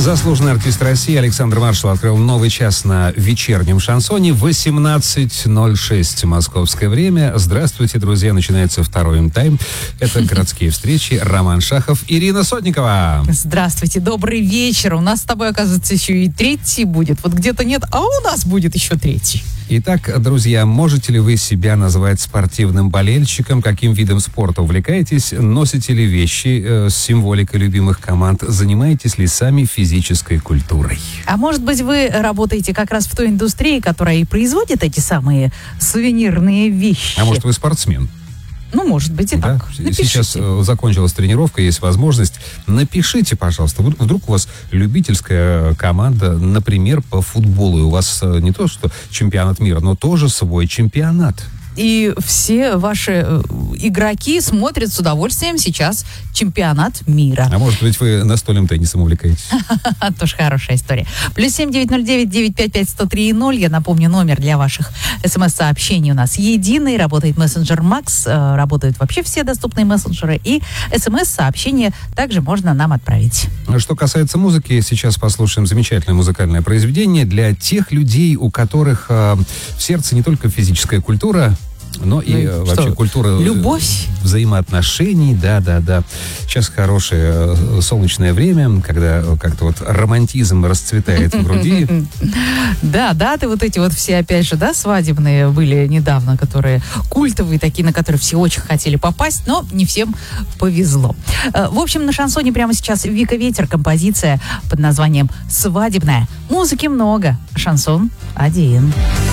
Заслуженный артист России Александр Маршал открыл новый час на вечернем шансоне. 18:06 московское время. Здравствуйте, друзья. Начинается второй им-тайм. Это городские встречи. Роман Шахов, Ирина Сотникова. Здравствуйте, добрый вечер. У нас с тобой, оказывается, еще и третий будет. Вот где-то нет, а у нас будет еще третий. Итак, друзья, можете ли вы себя назвать спортивным болельщиком? Каким видом спорта увлекаетесь? Носите ли вещи с символикой любимых команд? Занимаетесь ли сами физической культурой? А может быть, вы работаете как раз в той индустрии, которая и производит эти самые сувенирные вещи? А может, вы спортсмен? Ну, может быть, и да? так. Напишите. Сейчас закончилась тренировка, есть возможность. Напишите, пожалуйста. Вдруг у вас любительская команда, например, по футболу. И у вас не то, что чемпионат мира, но тоже свой чемпионат. И все ваши игроки смотрят с удовольствием сейчас чемпионат мира. А может быть, вы настольным теннисом увлекаетесь? Тоже хорошая история. +7 909 955 103 0. Я напомню, номер для ваших смс-сообщений у нас единый. Работает мессенджер Макс. Работают вообще все доступные мессенджеры. И смс-сообщения также можно нам отправить. Что касается музыки, сейчас послушаем замечательное музыкальное произведение для тех людей, у которых в сердце не только физическая культура, но и вообще что, культура любовь, взаимоотношений, да. Сейчас хорошее солнечное время, когда как-то вот романтизм расцветает в груди. Да, даты вот эти вот все, опять же, да, свадебные были недавно, которые культовые такие, на которые все очень хотели попасть, но не всем повезло. В общем, на шансоне прямо сейчас Вика Ветер, композиция под названием «Свадебная». Музыки много, шансон один.